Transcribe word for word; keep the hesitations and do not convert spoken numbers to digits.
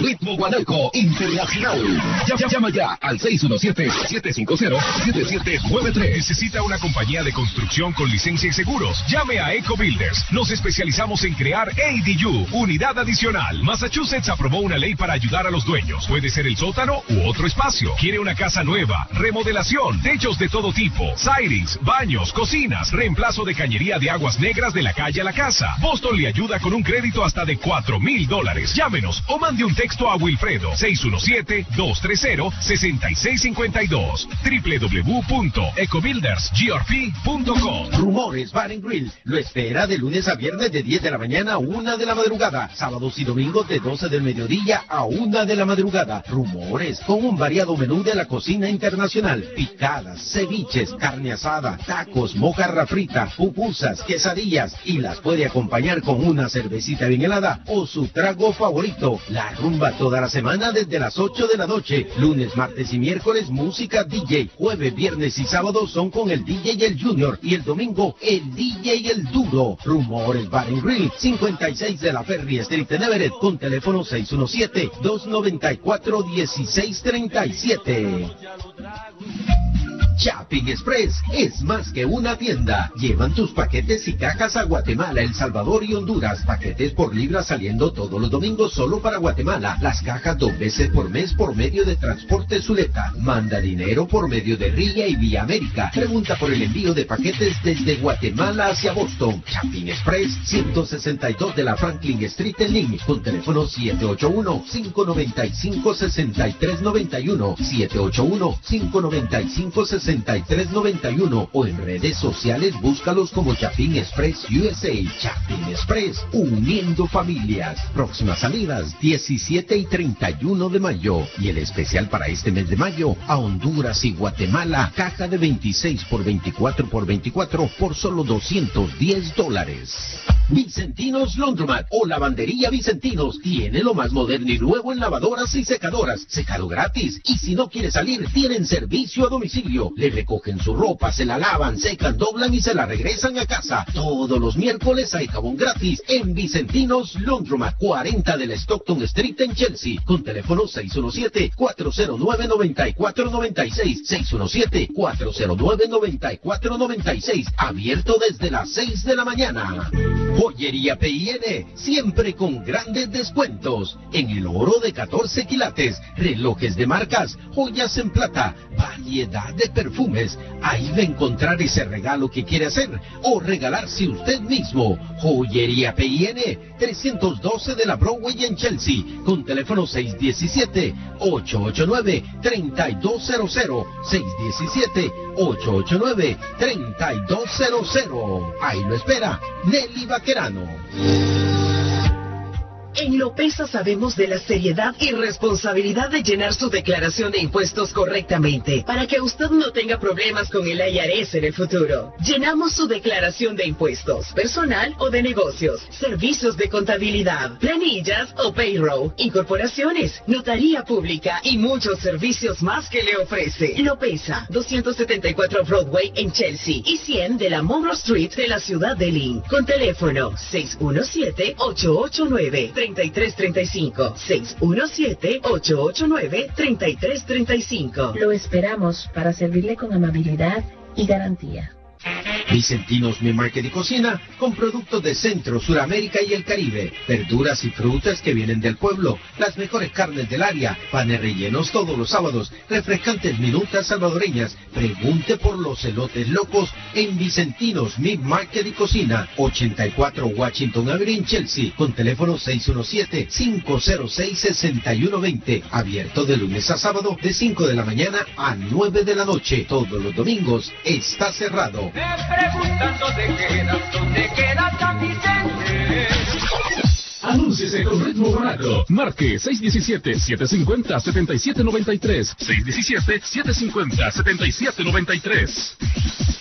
Ritmo Guanaco Internacional. Llama, llama ya al seis uno siete, siete cinco cero, siete siete nueve tres. ¿Necesita una compañía de construcción con licencia y seguros? Llame a Eco Builders. Nos especializamos en crear A D U, unidad adicional. Massachusetts aprobó una ley para ayudar a los dueños. Puede ser el sótano u otro espacio. ¿Quiere una casa nueva? Remodelación, techos de todo tipo, sidings, baños, cocinas, reemplazo de cañería de aguas negras de la calle a la casa. Boston le ayuda con un crédito hasta de cuatro mil dólares. Llámenos o mande un texto a Wilfredo seis uno siete, dos tres cero, seis seis cinco dos. w w w punto ecobuilders g r p punto com. Rumores Bar and Grill lo espera de lunes a viernes de diez de la mañana a una de la madrugada. Sábados y domingos de doce del mediodía a una de la madrugada. Rumores con un variado menú de la cocina internacional. Picadas, ceviches, carne asada, tacos, mojarra frita, pupusas, quesadillas y las puede acompañar con una cervecita bien helada o su trago favorito. La rumba toda la semana desde las ocho de la noche. Lunes, martes y miércoles música D J. Jueves, viernes y sábado son con el D J y el Junior y el domingo el D J y el Duro. Rumores Bar and Grill, cincuenta y seis de la Ferry Street en Everett, con teléfono seis uno siete, dos nueve cuatro, uno seis tres siete. Shopping Express es más que una tienda. Llevan tus paquetes y cajas a Guatemala, El Salvador y Honduras. Paquetes por libra saliendo todos los domingos solo para Guatemala. Las cajas dos veces por mes por medio de Transporte Zuleta. Manda dinero por medio de Ria y Vía América. Pregunta por el envío de paquetes desde Guatemala hacia Boston. Shopping Express, ciento sesenta y dos de la Franklin Street en Lynn. Con teléfono siete ocho uno, cinco nueve cinco, seis tres nueve uno. siete ocho uno, cinco nueve cinco, seis tres nueve uno o en redes sociales búscalos como Chapin Express U S A. Chapin Express, uniendo familias. Próximas salidas diecisiete y treinta y uno de mayo. Y el especial para este mes de mayo a Honduras y Guatemala, caja de veintiséis por veinticuatro por veinticuatro por solo doscientos diez dólares. Vicentinos Laundromat o Lavandería Vicentinos tiene lo más moderno y nuevo en lavadoras y secadoras. Secado gratis. Y si no quiere salir, tienen servicio a domicilio. Le recogen su ropa, se la lavan, secan, doblan y se la regresan a casa. Todos los miércoles hay jabón gratis en Vicentinos Laundromat, cuarenta de la Stockton Street en Chelsea. Con teléfono seis uno siete, cuatro cero nueve, nueve cuatro nueve seis. seis uno siete, cuatro cero nueve, nueve cuatro nueve seis. Abierto desde las seis de la mañana. Joyería P I N, siempre con grandes descuentos. En el oro de catorce quilates, relojes de marcas, joyas en plata, variedad de perfumes. Ahí va a encontrar ese regalo que quiere hacer o regalarse usted mismo. Joyería P I N, trescientos doce de la Broadway en Chelsea. Con teléfono seis uno siete, ocho ocho nueve, tres dos cero cero. seis uno siete, ocho ocho nueve, tres dos cero cero. Ahí lo espera Nelly Vaquerano. En Lopesa sabemos de la seriedad y responsabilidad de llenar su declaración de impuestos correctamente, para que usted no tenga problemas con el I R S en el futuro. Llenamos su declaración de impuestos, personal o de negocios, servicios de contabilidad, planillas o payroll, incorporaciones, notaría pública y muchos servicios más que le ofrece. Lopesa, doscientos setenta y cuatro Broadway en Chelsea y cien de la Monroe Street de la ciudad de Lynn. Con teléfono seis uno siete, ocho ocho nueve, tres tres tres cinco, seis uno siete, ocho ocho nueve, tres tres tres cinco. Lo esperamos para servirle con amabilidad y garantía. Vicentinos Mi Market y Cocina, con productos de Centro, Suramérica y el Caribe, verduras y frutas que vienen del pueblo, las mejores carnes del área, panes rellenos todos los sábados, refrescantes minutas salvadoreñas. Pregunte por los elotes locos en Vicentinos Mi Market y Cocina, ochenta y cuatro Washington Avenue en Chelsea, con teléfono seis uno siete, cinco cero seis, seis uno dos cero, abierto de lunes a sábado de cinco de la mañana a nueve de la noche. Todos los domingos está cerrado. Preguntan dónde queda, dónde queda San Vicente. Anúnciese con Ritmo Guanaco. Marque seis uno siete, siete cinco cero, siete siete nueve tres. seis uno siete, siete cinco cero, siete siete nueve tres.